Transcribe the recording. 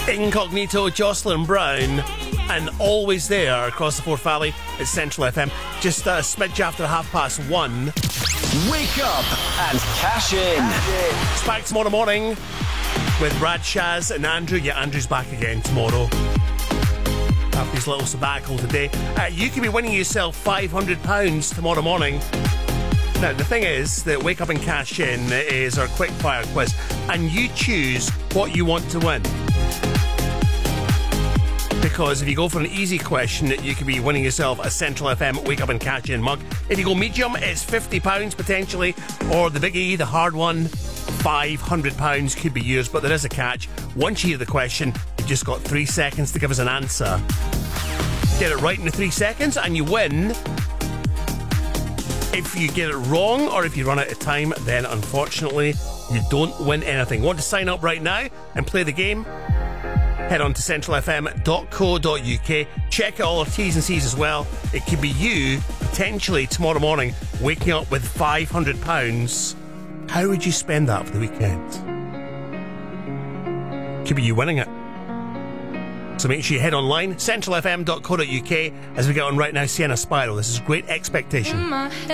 Incognito, Jocelyn Brown, and Always There across the Forth Valley at Central FM. Just a smidge after 1:30. Wake up and cash in. It's back tomorrow morning with Brad, Shaz and Andrew. Yeah, Andrew's back again tomorrow after his little sabbatical today. You could be winning yourself £500 tomorrow morning. Now, the thing is that Wake Up and Cash In is our quick fire quiz, and you choose what you want to win. Because if you go for an easy question, you could be winning yourself a Central FM Wake Up and Cash In mug. If you go medium, it's £50 potentially, or the big E, the hard one, £500 could be yours. But there is a catch. Once you hear the question, you've just got 3 seconds to give us an answer. Get it right in the 3 seconds and you win. If you get it wrong or if you run out of time, then unfortunately you don't win anything. Want to sign up right now and play the game? Head on to centralfm.co.uk. Check out all our T's and C's as well. It could be you, potentially tomorrow morning, waking up with £500. How would you spend that for the weekend? Could be you winning it. So make sure you head online, centralfm.co.uk. As we get on right now, Sienna Spiral. This is Great Expectation.